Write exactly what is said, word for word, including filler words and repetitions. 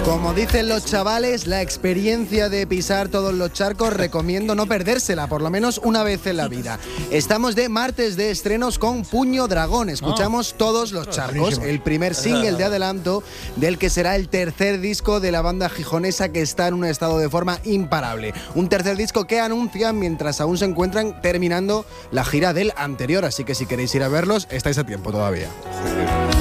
Como dicen los chavales, la experiencia de pisar todos los charcos recomiendo no perdérsela, por lo menos una vez en la vida. Estamos de martes de estrenos con Puño Dragón. Escuchamos Todos los Charcos, el primer single de adelanto del que será el tercer disco de la banda gijonesa, que está en un estado de forma imparable. Un tercer disco que anuncian mientras aún se encuentran terminando la gira del anterior, así que si queréis ir a verlos, estáis a tiempo todavía.